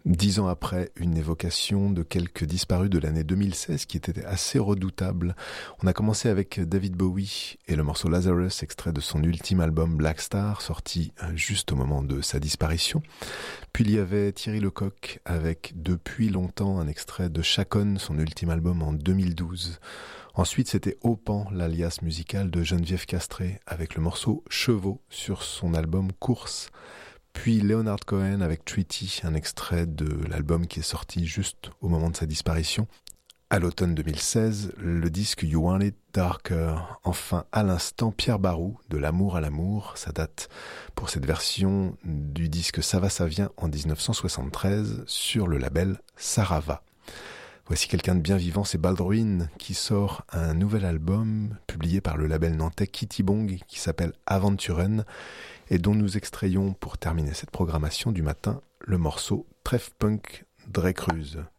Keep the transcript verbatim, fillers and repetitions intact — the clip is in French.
Dix ans après, une évocation de quelques disparus de l'année deux mille seize qui était assez redoutable. On a commencé avec David Bowie et le morceau Lazarus, extrait de son ultime album Black Star, sorti juste au moment de sa disparition. Puis il y avait Thierry Lecoq avec Depuis longtemps, un extrait de Chacon, son ultime album en deux mille douze. Ensuite, c'était Aupan, l'alias musical de Geneviève Castré, avec le morceau Chevaux sur son album Course. Puis Leonard Cohen avec Treaty, un extrait de l'album qui est sorti juste au moment de sa disparition. À l'automne deux mille seize, le disque You Want It Darker. Enfin, à l'instant, Pierre Barou, de L'amour à l'amour. Ça date pour cette version du disque Ça va, ça vient en dix-neuf cent soixante-treize sur le label Sarava. Voici quelqu'un de bien vivant, c'est Baldwin qui sort un nouvel album publié par le label nantais Kitty Bong qui s'appelle Aventuren et dont nous extrayons pour terminer cette programmation du matin le morceau Treff Punk Dre Cruz.